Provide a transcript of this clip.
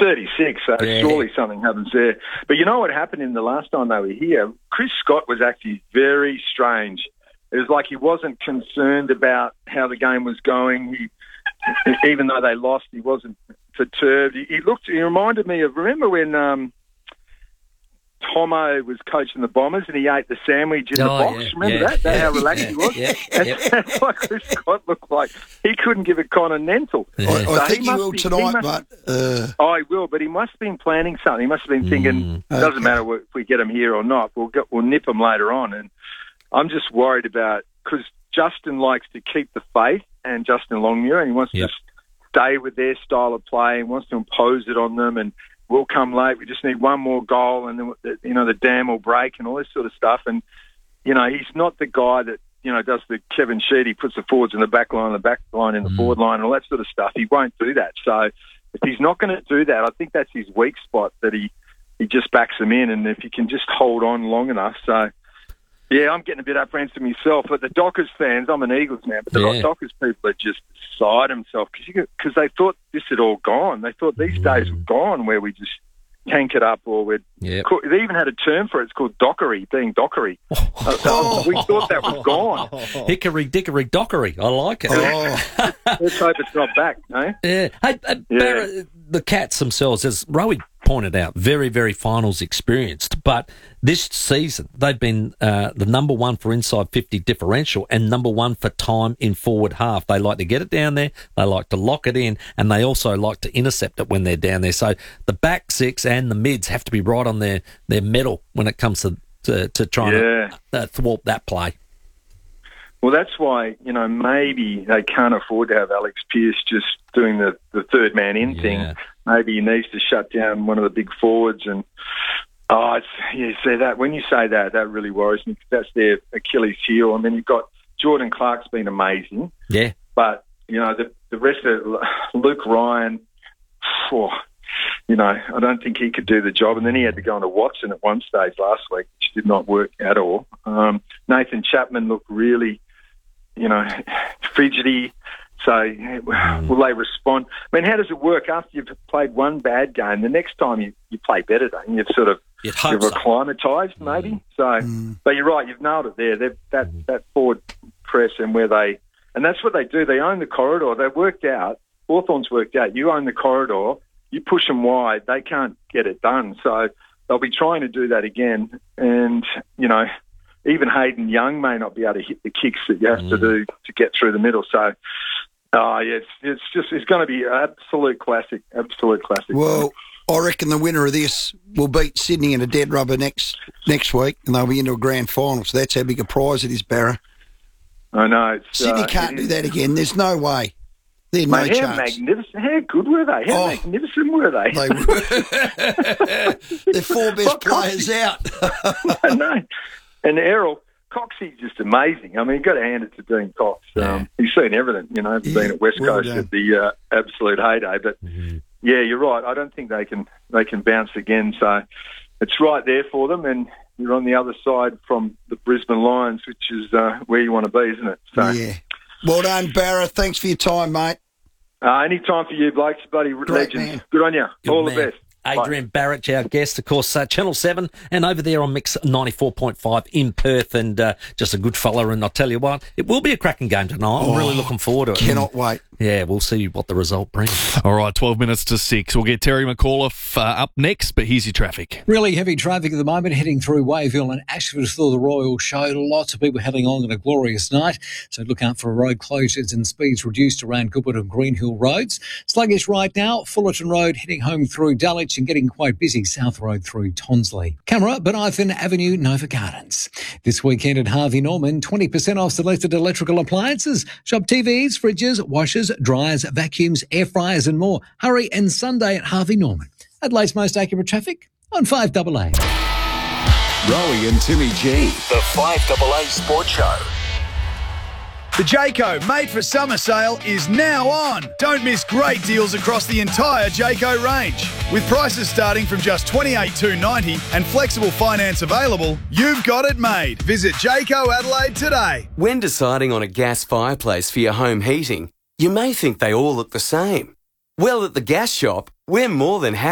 36, so surely something happens there. But you know what happened in the last time they were here? Chris Scott was actually very strange. It was like he wasn't concerned about how the game was going. Even though they lost, he wasn't perturbed. He reminded me of, remember when Tomo was coaching the Bombers and he ate the sandwich in the box? Remember that? That's how relaxed he was? That's what Chris Scott looked like. He couldn't give a continental. I think he will tonight, but... he will, but he must have been planning something. He must have been thinking, doesn't matter if we get him here or not, we'll nip him later on. And I'm just worried about, because Justin likes to keep the faith, and Justin Longmuir, and he wants to stay with their style of play and wants to impose it on them, and we'll come late. We just need one more goal, and then the dam will break and all this sort of stuff. And he's not the guy that does the Kevin Sheedy, puts the forwards in the back line in the forward line, and all that sort of stuff. He won't do that. So if he's not going to do that, I think that's his weak spot, that he just backs them in, and if he can just hold on long enough. So. Yeah, I'm getting a bit apprehensive myself. But the Dockers fans, I'm an Eagles man, but the Dockers people are just beside themselves because they thought this had all gone. They thought these days were gone where we just tank it up, or we'd... They even had a term for it. It's called dockery, being dockery. We thought that was gone. Hickory, dickory, dockery. I like it. Let's hope it's not back, no? Yeah. Hey, Barrett, the Cats themselves, as Rowie pointed out, very, very finals experienced, but this season they've been the number one for inside 50 differential and number one for time in forward half. They like to get it down there, they like to lock it in, and they also like to intercept it when they're down there. So the back six and the mids have to be right on their mettle when it comes to trying to thwart that play. Well, that's why, maybe they can't afford to have Alex Pearce just doing the third man in thing. Maybe he needs to shut down one of the big forwards. And, see that. When you say that, that really worries me because that's their Achilles heel. And then you've got Jordan Clark's been amazing. Yeah. But, the rest of Luke Ryan, I don't think he could do the job. And then he had to go into Watson at one stage last week, which did not work at all. Nathan Chapman looked really, fidgety. So will they respond? I mean, how does it work after you've played one bad game? The next time you play better, don't you? You've acclimatised, maybe. So, but you're right. You've nailed it there. That forward press and and that's what they do. They own the corridor. They've worked out. Hawthorn's worked out. You own the corridor. You push them wide. They can't get it done. So they'll be trying to do that again. And even Hayden Young may not be able to hit the kicks that you have to do to get through the middle. So. It's going to be an absolute classic. Well, I reckon the winner of this will beat Sydney in a dead rubber next week, and they'll be into a grand final. So that's how big a prize it is, Barra. I know. Sydney can't do that again. There's no way. There's no chance. How magnificent! How good were they? How magnificent were they? They were. They're four best players out. I know. And Errol. Coxie's just amazing. I mean, you've got to hand it to Dean Cox. He's seen everything, being at West Coast at the absolute heyday. But, you're right. I don't think they can bounce again. So it's right there for them, and you're on the other side from the Brisbane Lions, which is where you want to be, isn't it? So, yeah. Well done, Barra. Thanks for your time, mate. Any time for you, Blakes. Bloody legends. Man. Good on you. All the best. Adrian Barrett, our guest, of course, Channel 7, and over there on Mix 94.5 in Perth, and just a good fella. And I'll tell you what, it will be a cracking game tonight. I'm really looking forward to it. Cannot wait. Yeah, we'll see what the result brings. All right, 12 minutes to 6. We'll get Terry McAuliffe up next, but here's your traffic. Really heavy traffic at the moment heading through Wayville and Ashford through the Royal Show. Lots of people heading on a glorious night, so look out for road closures and speeds reduced around Goodwood and Greenhill roads. Sluggish right now, Fullerton Road heading home through Dulwich and getting quite busy South Road through Tonsley. Camera, Benithan Avenue, Nova Gardens. This weekend at Harvey Norman, 20% off selected electrical appliances. Shop TVs, fridges, washers, dryers, vacuums, air fryers and more. Hurry and Sunday at Harvey Norman. Adelaide's most accurate traffic on 5AA. Rowie and Timmy G. The 5AA Sports Show. The Jayco Made for Summer sale is now on. Don't miss great deals across the entire Jayco range. With prices starting from just $28,290 and flexible finance available, you've got it made. Visit Jayco Adelaide today. When deciding on a gas fireplace for your home heating, you may think they all look the same. Well, at the gas shop, we're more than happy